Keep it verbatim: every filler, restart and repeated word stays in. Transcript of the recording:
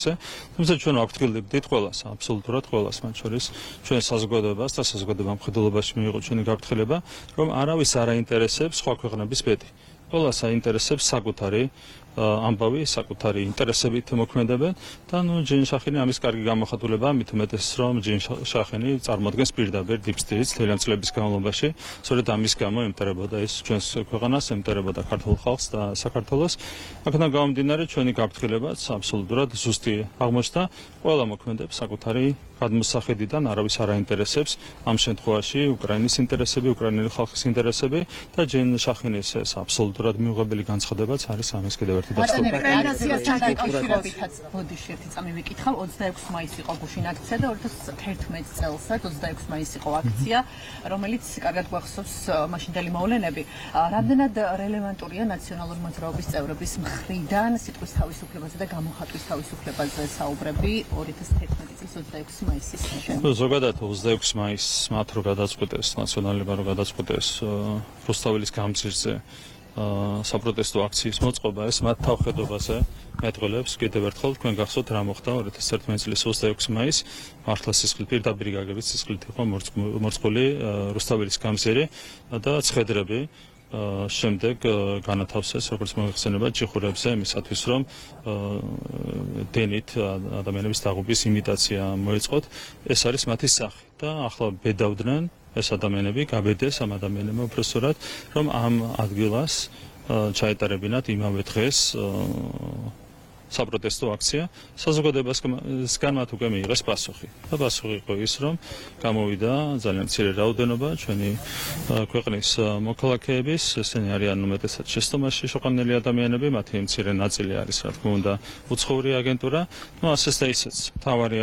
თუმცა ჩვენ ვაფრთხილებდით ყველას, აბსოლუტურად ყველას, მათ შორის ჩვენ საზოგადოებას და საზოგადოება მხედველობაში მიიღო ჩვენი გაფრთხილება, რომ არავის არ აინტერესებს სხვა ქვეყნების ბედი. ყველას აინტერესებს საკუთარი ამბავი, საკუთარი ინტერესებით მოქმედებენ და ნუ ჯინშახინი ამის კარგი გამოხატულებაა, მით უმეტეს რომ ჯინშახინი წარმოადგენს პირდაპირ deep state-ს თელიან წლების განმავლობაში, სწორედ ამის გამო ემტერებოდა ეს ჩვენს ქვეყანას, ემტერებოდა ქართულ ხალხს და საქართველოს. აქედან გამომდინარე ჩვენი გაფრთხილებაც აბსოლუტურად ზუსტი აღმოჩნდა, ყველა მოქმედებს საკუთარი გადმოსახედიდან, არავის არ აინტერესებს ამ შემთხვევაში უკრაინის ინტერესები, უკრაინელი ხალხის ინტერესები და ჯინშახინის ეს აბსოლუტურად მიუღებელი განცხადებაც არის ამის კიდევ ერთი დასტურლობა. ოპერაციასთან დაკავშირებითაც ბოდიში ერთი წამი ვიკითხავ, ოცდაექვსი მაისი იყო გუშინ აქცია და ორი ათას თერთმეტ წელსაც ოცდაექვსი მაისი იყო აქცია, რომელიც კარგად გვახსოვს მაშინდელი მოვლენები. რამდენად რელევანტურია ნაციონალური მოძრაობის წევრების მხრიდან სიტყვის თავისუფლებაზე და გამოხატვის თავისუფლებაზე საუბრები ორი ათას თერთმეტი წლის ოცდაექვსი მაისის შემდეგ? ზოგადად ოცდაექვსი მაისს მათ რო გადაწყვეტეს, ნაციონალებმა რო გადაწყვეტეს რუსთაველის გამზირზე საპროტესტო აქციის მოწყობა, ეს მათ თავხედობაზე მეტყველებს კიდევ ერთხელ თქვენ გახსოვთ რა მოხდა ორი ათას თერთმეტი წლის ოცდაექვსი მაისს, მართლა სისხლით პირდაპირ გაგებით სისხლით იყო მორწყული რუსთაველის გამზირი და ცხედრები შემდეგ განათავსეს როგორც მოიხსენება ჭიხურებზე იმისათვის რომ დენით ადამიანების დაღუპვის იმიტაცია მოეწყოთ. ეს არის მათი სახე და ახლა ბედავდნენ ეს ადამიანები, გაბედეს ამ ადამიანებმა უბრალოდ რომ ამ ადგილას ჩაეტარებინათ იმავე დღეს საპროტესტო აქცია. საზოგადოებასგან მათ უკვე მიიღეს პასუხი. და პასუხი იყო ის, რომ გამოვიდა ძალიან მცირე რაოდენობა ჩვენი ქვეყნის მოქალაქეების, ესენი არიან უმეტესად შეცდომაში შეყვანილი ადამიანები, მათი მცირე ნაწილი არის, რა თქმა უნდა, უცხოური აგენტურა. ნუ ასეც და ისეც. მთავარი